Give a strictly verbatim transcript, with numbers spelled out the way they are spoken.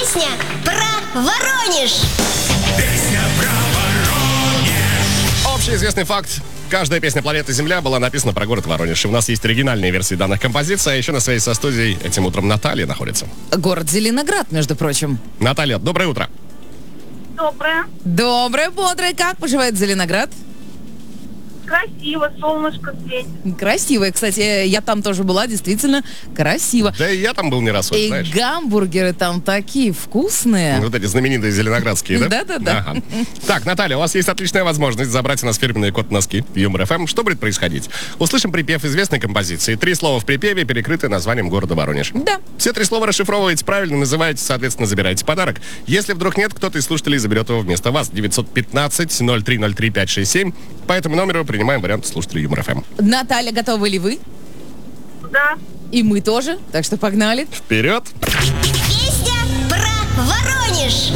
Песня про Воронеж. Песня про Воронеж. Общеизвестный факт. Каждая песня планеты Земля была написана про город Воронеж. И у нас есть оригинальные версии данных композиций. А еще на связи со студией этим утром Наталья находится. Город Зеленоград, между прочим. Наталья, доброе утро. Доброе. Доброе, бодрое. Как поживает Зеленоград? Красиво, солнышко светит. Красиво. Кстати, я там тоже была, действительно красиво. Да и я там был не раз, вот, И знаешь. гамбургеры там такие вкусные. Вот эти знаменитые зеленоградские, да? Да-да-да. Ага. Так, Наталья, у вас есть отличная возможность забрать у нас фирменные кот-носки Юмор эф эм. Что будет происходить? Услышим припев известной композиции. Три слова в припеве перекрыты названием города Воронеж. Да. Все три слова расшифровываете правильно, называете, соответственно, забираете подарок. Если вдруг нет, кто-то из слушателей заберет его вместо вас. девятьсот пятнадцать ноль три ноль три пять шесть семь. По этому номеру принимаем варианты слушателей Юмор эф эм. Наталья, готовы ли вы? Да. И мы тоже. Так что погнали. Вперед!